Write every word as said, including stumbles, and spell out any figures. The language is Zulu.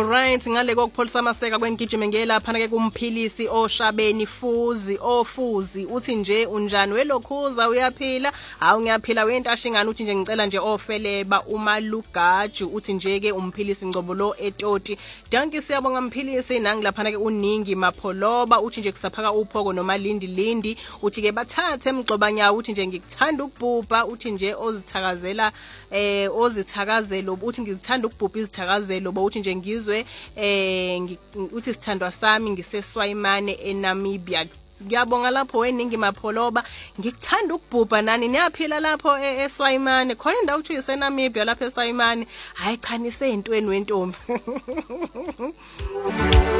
alright ngale kokupholisa amaseka kwengijime ngelapha ke kumphilisi oshabeni fuzi ofuzi uthi nje unjani welokhuza uyaphila hawu ngiyaphila wentashingana uthi nje ngicela nje ofeleba umalugaju uthi nje ke umphilisi ngcobolo etoti danki siyabonga mphilisi nangilapha ke uningi mapholoba uthi nje kusaphaka uphoko noma lindi lindi uthi ke bathathe emgxobanya uthi nje ngikuthanda ukubhubha uthi nje ozithakazela eh ozithakazelo uthi ngizithanda ukubhubha izithakazelo bo uthi nje ngizwe eh uthi sithandwa sami ngiseswayimane eNamibia. Ngiyabonga lapho weningi mapholoba ngikuthanda ukubhubha nani niyaphila lapho eSwayimane khona indawo ukuthi iseNamibia lapho eSwayimane hayi cha nisentweni wentombi.